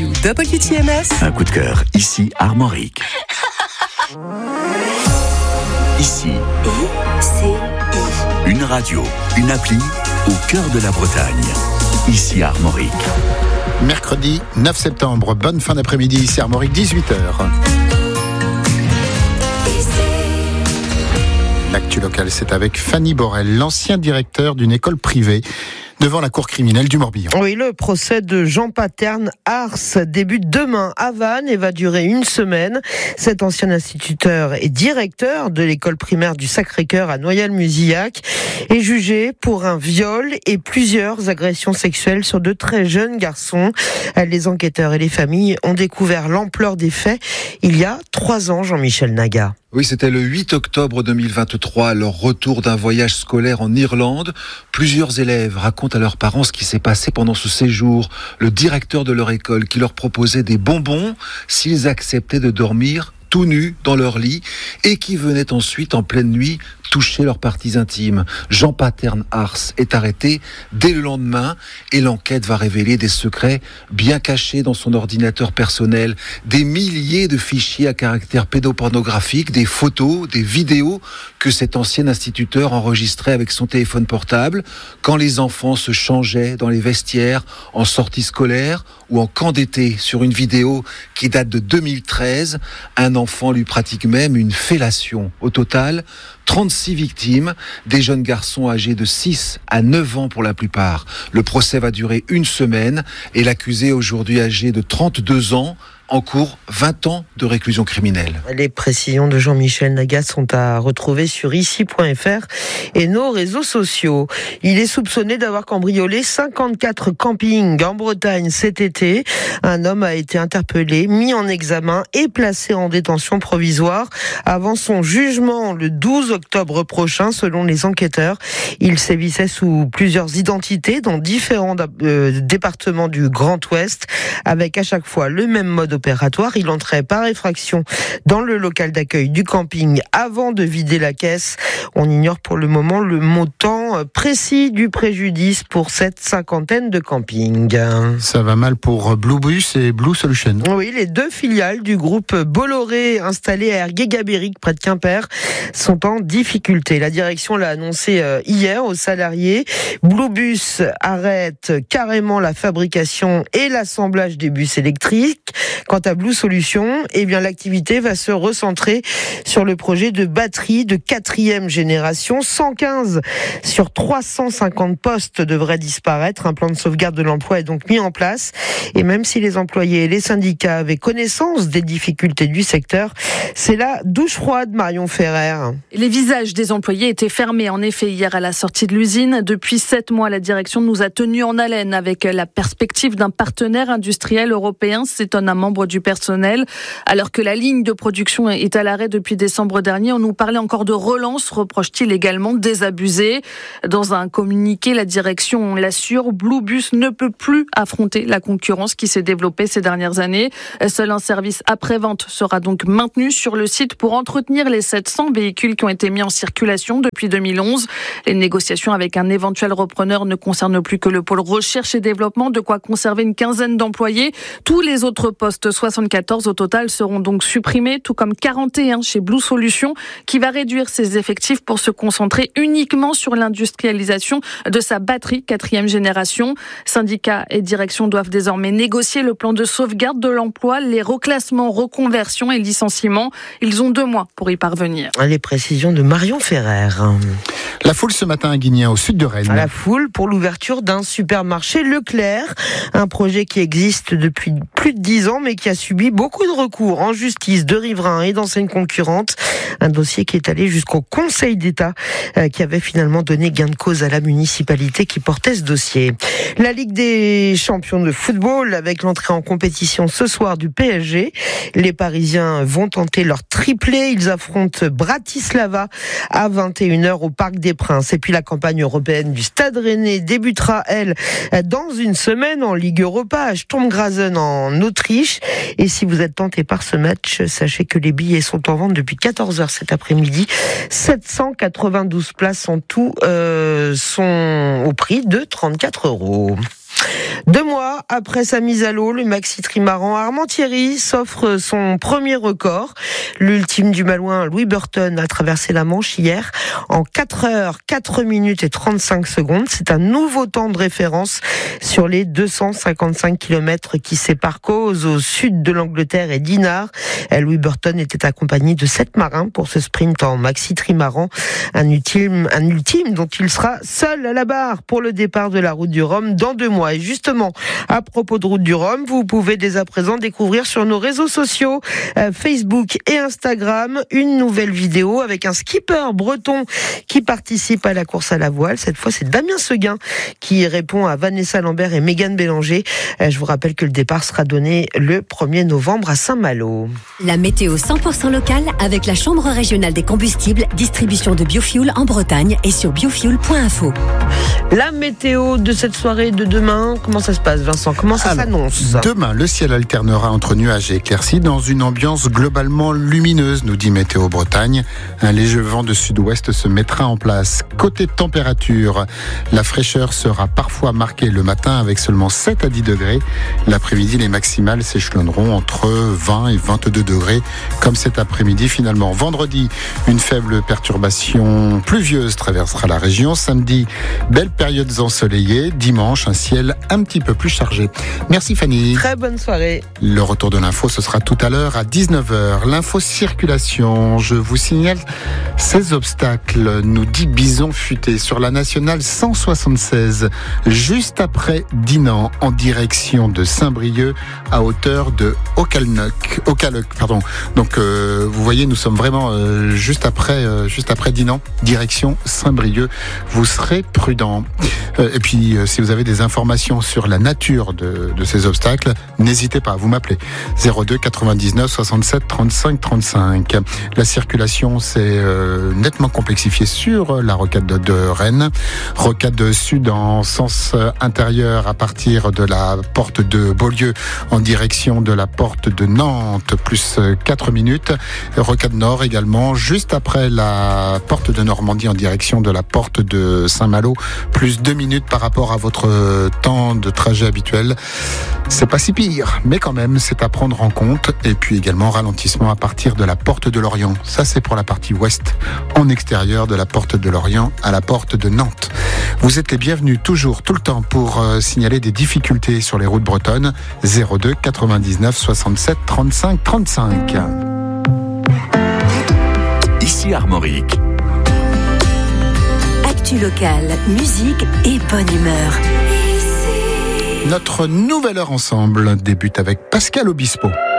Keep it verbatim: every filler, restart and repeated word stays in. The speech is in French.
You W T M S. Un coup de cœur, ici Armorique. Ici, I C I. une radio, une appli au cœur de la Bretagne. Ici Armorique. Mercredi neuf septembre, bonne fin d'après-midi, ici Armorique, dix-huit heures. L'actu locale, c'est avec Fanny Borel, l'ancien directeur d'une école privée, devant la cour criminelle du Morbihan. Oui, le procès de Jean Paterne Ars débute demain à Vannes et va durer une semaine. Cet ancien instituteur et directeur de l'école primaire du Sacré-Cœur à Noyelles-Musillac est jugé pour un viol et plusieurs agressions sexuelles sur de très jeunes garçons. Les enquêteurs et les familles ont découvert l'ampleur des faits il y a trois ans, Jean-Michel Naga. Oui, c'était le huit octobre deux mille vingt-trois, leur retour d'un voyage scolaire en Irlande. Plusieurs élèves racontent à leurs parents ce qui s'est passé pendant ce séjour. Le directeur de leur école qui leur proposait des bonbons s'ils acceptaient de dormir tout nus dans leur lit et qui venait ensuite en pleine nuit toucher leurs parties intimes. Jean Paterne Ars est arrêté dès le lendemain et l'enquête va révéler des secrets bien cachés dans son ordinateur personnel, des milliers de fichiers à caractère pédopornographique, des photos, des vidéos que cet ancien instituteur enregistrait avec son téléphone portable quand les enfants se changeaient dans les vestiaires en sortie scolaire ou en camp d'été. Sur une vidéo qui date de deux mille treize, un enfant lui pratique même une fellation. Au total, trente-six victimes, des jeunes garçons âgés de six à neuf ans pour la plupart. Le procès va durer une semaine et l'accusé, aujourd'hui âgé de trente-deux ans, encourt vingt ans de réclusion criminelle. Les précisions de Jean-Michel Naga sont à retrouver sur ici point f r et nos réseaux sociaux. Il est soupçonné d'avoir cambriolé cinquante-quatre campings en Bretagne cet été. Un homme a été interpellé, mis en examen et placé en détention provisoire avant son jugement le douze octobre prochain, selon les enquêteurs. Il sévissait sous plusieurs identités dans différents euh, départements du Grand Ouest, avec à chaque fois le même mode opératoire. Il entrait par effraction dans le local d'accueil du camping avant de vider la caisse. On ignore pour le moment le montant précis du préjudice pour cette cinquantaine de campings. Ça va mal pour Bluebus et Blue Solution. Oui, les deux filiales du groupe Bolloré installées à Ergué-Gabéric près de Quimper sont en difficulté. La direction l'a annoncé hier aux salariés. Bluebus arrête carrément la fabrication et l'assemblage des bus électriques. Quant à Blue Solution, eh bien, l'activité va se recentrer sur le projet de batterie de quatrième génération. cent quinze sur trois cent cinquante postes devraient disparaître. Un plan de sauvegarde de l'emploi est donc mis en place. Et même si les employés et les syndicats avaient connaissance des difficultés du secteur, c'est la douche froide, Marion Ferrer. Les visages des employés étaient fermés, en effet, hier à la sortie de l'usine. Depuis sept mois, la direction nous a tenus en haleine avec la perspective d'un partenaire industriel européen, s'étonne un membre du personnel. Alors que la ligne de production est à l'arrêt depuis décembre dernier, on nous parlait encore de relance, reproche-t-il également désabusé. Dans un communiqué, la direction l'assure, Bluebus ne peut plus affronter la concurrence qui s'est développée ces dernières années. Seul un service après-vente sera donc maintenu sur le site pour entretenir les sept cents véhicules qui ont été mis en circulation depuis deux mille onze. Les négociations avec un éventuel repreneur ne concernent plus que le pôle recherche et développement, de quoi conserver une quinzaine d'employés. Tous les autres postes, soixante-quatorze au total, seront donc supprimés, tout comme quarante et un chez Blue Solution, qui va réduire ses effectifs pour se concentrer uniquement sur l'industrialisation de sa batterie quatrième génération. Syndicats et direction doivent désormais négocier le plan de sauvegarde de l'emploi, les reclassements, reconversions et licenciements. Ils ont deux mois pour y parvenir. Les précisions de Marion Ferrer. La foule ce matin à Guignan, au sud de Rennes. La foule pour l'ouverture d'un supermarché Leclerc, un projet qui existe depuis plus de dix ans mais qui a subi beaucoup de recours en justice de riverains et d'enseignes concurrentes. Un dossier qui est allé jusqu'au Conseil d'État euh, qui avait finalement donné gain de cause à la municipalité qui portait ce dossier. La Ligue des champions de football avec l'entrée en compétition ce soir du P S G. Les Parisiens vont tenter leur triplé. Ils affrontent Bratislava à vingt et une heures au Parc des Princes. Et puis la campagne européenne du Stade Rennais débutera, elle, dans une semaine en Ligue Europa à Sturm Graz en Autriche. Et si vous êtes tenté par ce match, sachez que les billets sont en vente depuis quatorze heures cet après-midi. sept cent quatre-vingt-douze places en tout euh, sont au prix de trente-quatre euros. Deux mois après sa mise à l'eau, le maxi trimaran Armand Thierry s'offre son premier record. L'ultime du Malouin, Louis Burton, a traversé la Manche hier en quatre heures, quatre minutes et trente-cinq secondes. C'est un nouveau temps de référence sur les deux cent cinquante-cinq kilomètres qui séparent Cowes au sud de l'Angleterre et Dinard. Louis Burton était accompagné de sept marins pour ce sprint en maxi trimaran. Un ultime, un ultime dont il sera seul à la barre pour le départ de la Route du Rhum dans deux mois. Et justement, à propos de Route du Rhum, vous pouvez dès à présent découvrir sur nos réseaux sociaux, euh, Facebook et Instagram, une nouvelle vidéo avec un skipper breton qui participe à la course à la voile. Cette fois, c'est Damien Seguin qui répond à Vanessa Lambert et Mégane Bélanger. Euh, je vous rappelle que le départ sera donné le premier novembre à Saint-Malo. La météo cent pour cent locale avec la Chambre régionale des combustibles, distribution de biofuel en Bretagne et sur biofuel point info. La météo de cette soirée de demain, comment ça se passe, Vincent? Comment ça Alors, s'annonce? Demain, le ciel alternera entre nuages et éclaircies dans une ambiance globalement lumineuse, nous dit Météo Bretagne. Un léger vent de sud-ouest se mettra en place. Côté température, la fraîcheur sera parfois marquée le matin avec seulement sept à dix degrés. L'après-midi, les maximales s'échelonneront entre vingt et vingt-deux degrés, comme cet après-midi finalement. Vendredi, une faible perturbation pluvieuse traversera la région. Samedi, belles périodes ensoleillées. Dimanche, un ciel un petit peu plus chargé. Merci Fanny. Très bonne soirée. Le retour de l'info, ce sera tout à l'heure à dix-neuf heures. L'info circulation, je vous signale ces obstacles, nous dit Bison Futé, sur la nationale cent soixante-seize, juste après Dinan, en direction de Saint-Brieuc, à hauteur de Aucalnoc, Aucaloc, pardon. Donc, euh, vous voyez, nous sommes vraiment euh, juste après, euh, juste après Dinan, direction Saint-Brieuc. Vous serez prudent. Euh, et puis, euh, si vous avez des informations sur la nature de, de ces obstacles, n'hésitez pas, vous m'appelez zéro deux quatre-vingt-dix-neuf soixante-sept trente-cinq trente-cinq. La circulation s'est euh, nettement complexifiée sur la rocade de, de Rennes. Rocade sud en sens intérieur à partir de la porte de Beaulieu en direction de la porte de Nantes, plus quatre minutes. Rocade nord également, juste après la porte de Normandie en direction de la porte de Saint-Malo, plus deux minutes par rapport à votre temps de trajet habituel. C'est pas si pire, mais quand même, c'est à prendre en compte. Et puis également, ralentissement à partir de la porte de Lorient. Ça, c'est pour la partie ouest, en extérieur de la porte de Lorient à la porte de Nantes. Vous êtes les bienvenus toujours, tout le temps, pour euh, signaler des difficultés sur les routes bretonnes. zéro deux quatre-vingt-dix-neuf soixante-sept trente-cinq trente-cinq. Ici Armorique. Actu locale, musique et bonne humeur. Notre nouvelle heure ensemble débute avec Pascal Obispo.